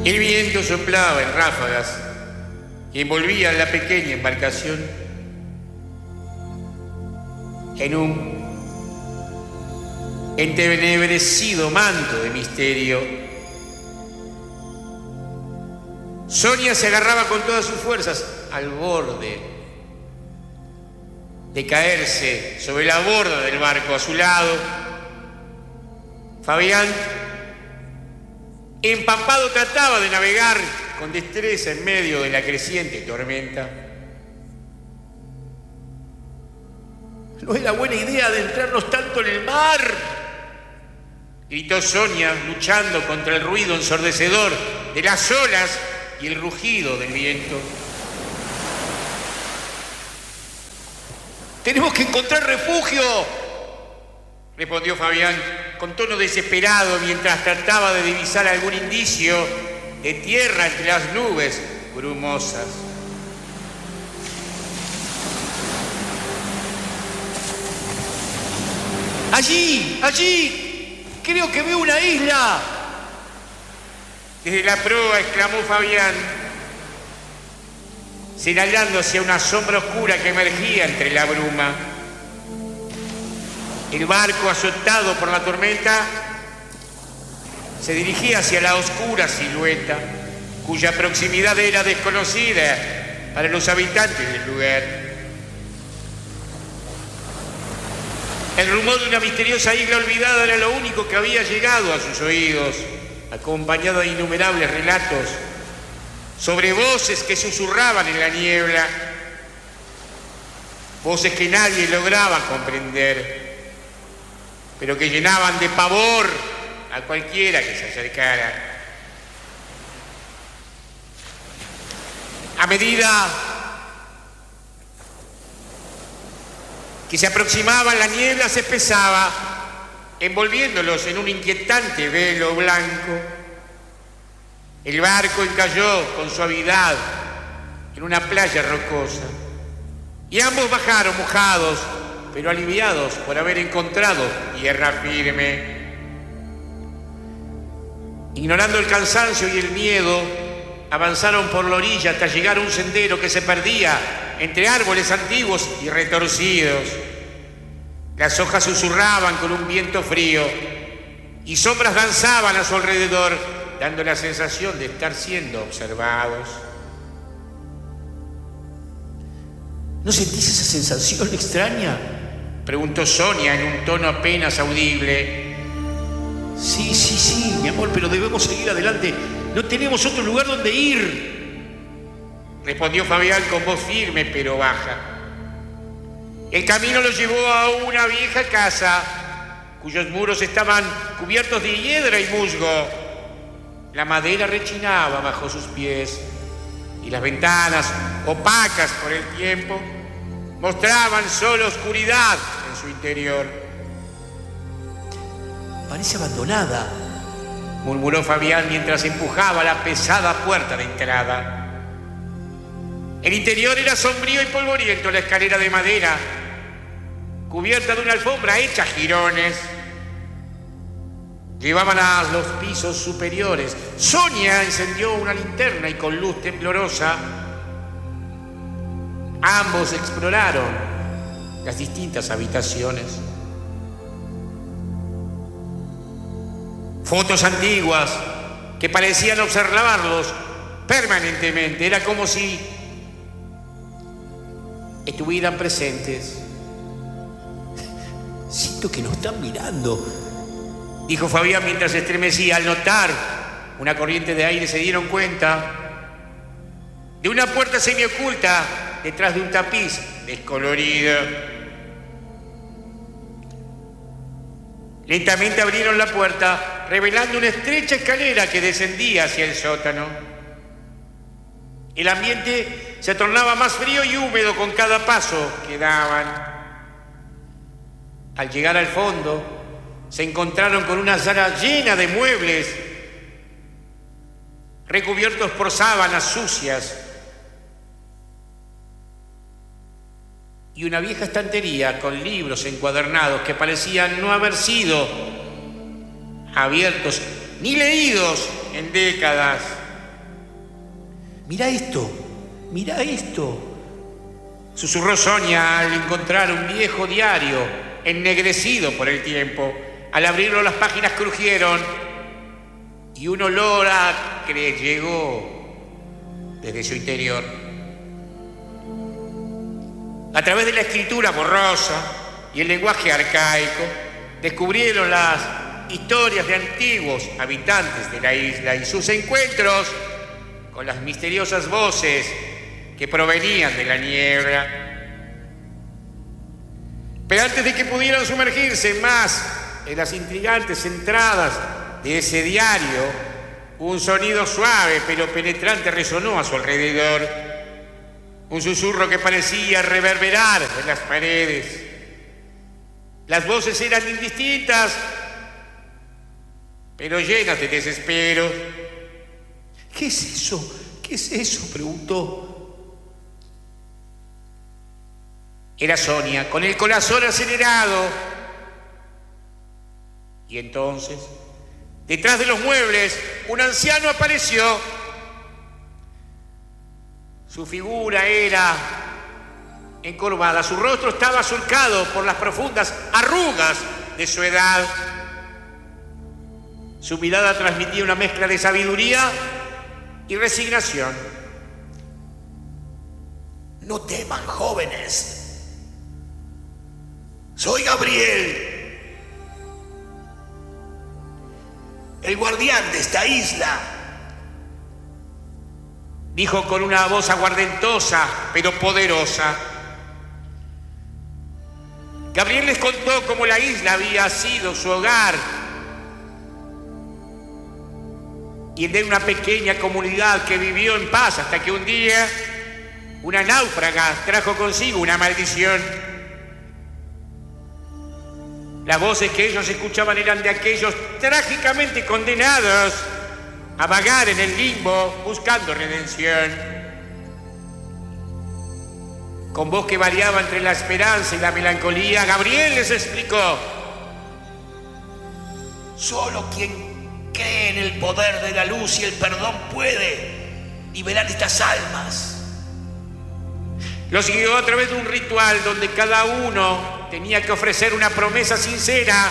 El viento soplaba en ráfagas y envolvía la pequeña embarcación en un entenebrecido manto de misterio. Sonia se agarraba con todas sus fuerzas al borde de caerse sobre la borda del barco. A su lado, Fabián, empapado, trataba de navegar con destreza en medio de la creciente tormenta. «No era buena idea adentrarnos tanto en el mar», gritó Sonia, luchando contra el ruido ensordecedor de las olas y el rugido del viento. «Tenemos que encontrar refugio», respondió Fabián con tono desesperado mientras trataba de divisar algún indicio de tierra entre las nubes brumosas. ¡Allí! ¡Creo que veo una isla!» Desde la proa exclamó Fabián, señalando hacia una sombra oscura que emergía entre la bruma. El barco, azotado por la tormenta, se dirigía hacia la oscura silueta, cuya proximidad era desconocida para los habitantes del lugar. El rumor de una misteriosa isla olvidada era lo único que había llegado a sus oídos, acompañado de innumerables relatos sobre voces que susurraban en la niebla, voces que nadie lograba comprender, pero que llenaban de pavor a cualquiera que se acercara. A medida que se aproximaban, la niebla se espesaba, envolviéndolos en un inquietante velo blanco. El barco encalló con suavidad en una playa rocosa y ambos bajaron mojados, pero aliviados por haber encontrado tierra firme. Ignorando el cansancio y el miedo, avanzaron por la orilla hasta llegar a un sendero que se perdía entre árboles antiguos y retorcidos. Las hojas susurraban con un viento frío y sombras danzaban a su alrededor, dando la sensación de estar siendo observados. ¿No sentís esa sensación extraña?, preguntó Sonia en un tono apenas audible. Sí, mi amor, pero debemos seguir adelante. No tenemos otro lugar donde ir, respondió Fabián con voz firme pero baja. El camino los llevó a una vieja casa, cuyos muros estaban cubiertos de hiedra y musgo. La madera rechinaba bajo sus pies y las ventanas, opacas por el tiempo, mostraban solo oscuridad en su interior. «Parece abandonada», murmuró Fabián mientras empujaba la pesada puerta de entrada. El interior era sombrío y polvoriento. La escalera de madera, cubierta de una alfombra hecha jirones, llevaban a los pisos superiores. Sonia encendió una linterna y con luz temblorosa ambos exploraron las distintas habitaciones. Fotos antiguas que parecían observarlos permanentemente. Era como si estuvieran presentes. «Siento que nos están mirando», dijo Fabián mientras se estremecía. Al notar una corriente de aire se dieron cuenta de una puerta semioculta detrás de un tapiz descolorido. Lentamente abrieron la puerta, revelando una estrecha escalera que descendía hacia el sótano. El ambiente se tornaba más frío y húmedo con cada paso que daban. Al llegar al fondo, se encontraron con una sala llena de muebles recubiertos por sábanas sucias y una vieja estantería con libros encuadernados que parecían no haber sido abiertos ni leídos en décadas. Mira esto, susurró Sonia al encontrar un viejo diario ennegrecido por el tiempo. Al abrirlo las páginas crujieron y un olor acre llegó desde su interior. A través de la escritura borrosa y el lenguaje arcaico, descubrieron las historias de antiguos habitantes de la isla y sus encuentros con las misteriosas voces que provenían de la niebla. Pero antes de que pudieran sumergirse más en las intrigantes entradas de ese diario, un sonido suave pero penetrante resonó a su alrededor. Un susurro que parecía reverberar en las paredes. Las voces eran indistintas, pero llenas de desespero. ¿Qué es eso? ¿Qué es eso?, preguntó. Era Sonia, con el corazón acelerado. Y entonces, detrás de los muebles, un anciano apareció. Su figura era encorvada, su rostro estaba surcado por las profundas arrugas de su edad. Su mirada transmitía una mezcla de sabiduría y resignación. No teman, jóvenes. Soy Gabriel, el guardián de esta isla, dijo con una voz aguardentosa pero poderosa. Gabriel les contó cómo la isla había sido su hogar y el de una pequeña comunidad que vivió en paz hasta que un día una náufraga trajo consigo una maldición. Las voces que ellos escuchaban eran de aquellos trágicamente condenados a vagar en el limbo buscando redención. Con voz que variaba entre la esperanza y la melancolía, Gabriel les explicó: solo quien cree en el poder de la luz y el perdón puede liberar estas almas. Los guió a través de un ritual donde cada uno tenía que ofrecer una promesa sincera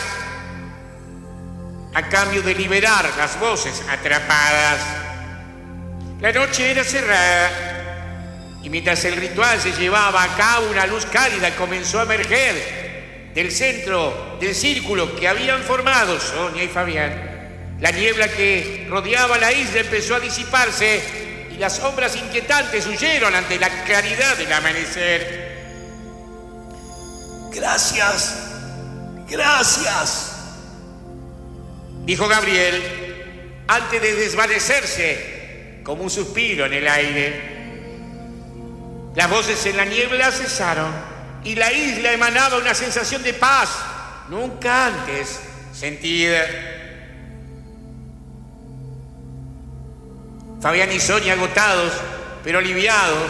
a cambio de liberar las voces atrapadas. La noche era cerrada y mientras el ritual se llevaba a cabo, una luz cálida comenzó a emerger del centro del círculo que habían formado Sonia y Fabián. La niebla que rodeaba la isla empezó a disiparse y las sombras inquietantes huyeron ante la claridad del amanecer. Gracias, dijo Gabriel, antes de desvanecerse como un suspiro en el aire. Las voces en la niebla cesaron y la isla emanaba una sensación de paz nunca antes sentida. Fabián y Sonia, agotados pero aliviados,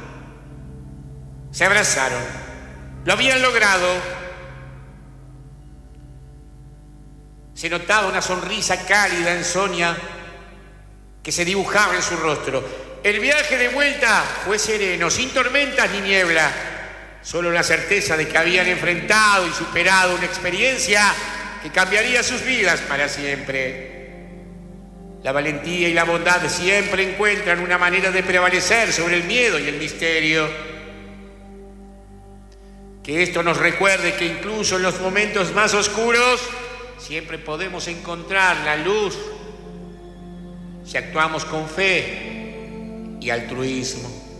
se abrazaron. Lo habían logrado. Se notaba una sonrisa cálida en Sonia que se dibujaba en su rostro. El viaje de vuelta fue sereno, sin tormentas ni niebla. Solo la certeza de que habían enfrentado y superado una experiencia que cambiaría sus vidas para siempre. La valentía y la bondad siempre encuentran una manera de prevalecer sobre el miedo y el misterio. Que esto nos recuerde que incluso en los momentos más oscuros siempre podemos encontrar la luz si actuamos con fe y altruismo.